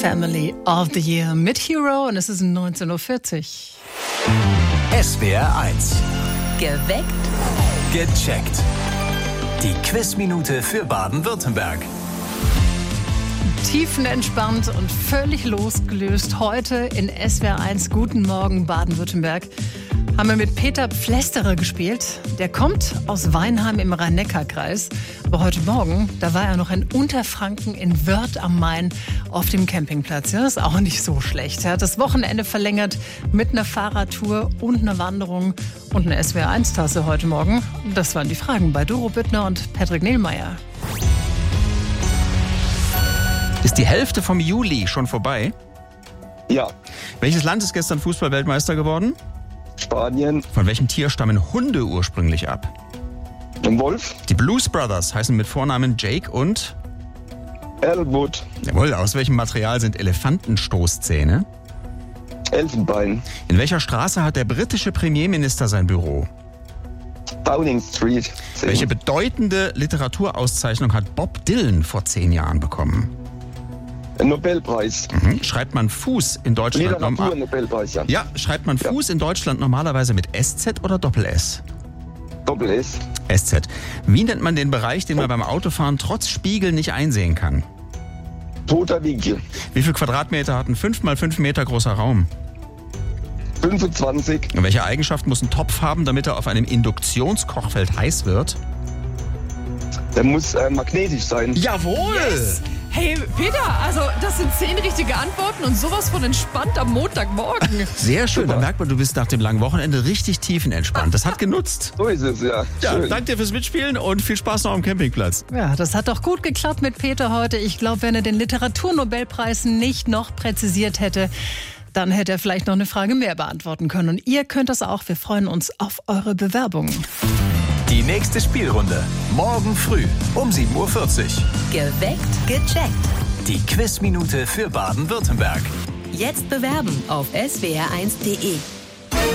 Family of the Year mit Hero und es ist 19.40 Uhr. SWR 1. Geweckt. Gecheckt. Die Quizminute für Baden-Württemberg. Tiefenentspannt und völlig losgelöst. Heute in SWR 1 Guten Morgen Baden-Württemberg haben wir mit Peter Pflästerer gespielt. Der kommt aus Weinheim im Rhein-Neckar-Kreis. Aber heute Morgen, da war er noch in Unterfranken in Wörth am Main auf dem Campingplatz. Ja, ist auch nicht so schlecht. Er hat das Wochenende verlängert mit einer Fahrradtour und einer Wanderung und einer SWR 1-Tasse heute Morgen. Das waren die Fragen bei Doro Büttner und Patrick Nehlmeier. Ist die Hälfte vom Juli schon vorbei? Ja. Welches Land ist gestern Fußball-Weltmeister geworden? Spanien. Von welchem Tier stammen Hunde ursprünglich ab? Ein Wolf. Die Blues Brothers heißen mit Vornamen Jake und? Elwood. Jawohl, aus welchem Material sind Elefantenstoßzähne? Elfenbein. In welcher Straße hat der britische Premierminister sein Büro? Downing Street. 10. Welche bedeutende Literaturauszeichnung hat Bob Dylan vor 10 Jahren bekommen? Ein Nobelpreis. Schreibt man Fuß in Deutschland Literatur-Nobelpreis, ja. Ja, schreibt man Fuß in Deutschland normalerweise mit SZ oder Doppel-S? Doppel-S. SZ. Wie nennt man den Bereich, den man beim Autofahren trotz Spiegel nicht einsehen kann? Toter Winkel. Wie viel Quadratmeter hat ein 5 mal 5 Meter großer Raum? 25. Und welche Eigenschaft muss ein Topf haben, damit er auf einem Induktionskochfeld heiß wird? Der muss magnetisch sein. Jawohl! Yes. Hey, Peter, also das sind 10 richtige Antworten und sowas von entspannt am Montagmorgen. Sehr schön, da merkt man, du bist nach dem langen Wochenende richtig tiefenentspannt. Das hat genutzt. So ist es, ja. Ja, Schön. danke dir fürs Mitspielen und viel Spaß noch am Campingplatz. Ja, das hat doch gut geklappt mit Peter heute. Ich glaube, wenn er den Literaturnobelpreis nicht noch präzisiert hätte, dann hätte er vielleicht noch eine Frage mehr beantworten können. Und ihr könnt das auch. Wir freuen uns auf eure Bewerbungen. Die nächste Spielrunde. Morgen früh um 7.40 Uhr. Geweckt. Gecheckt. Die Quizminute für Baden-Württemberg. Jetzt bewerben auf swr1.de.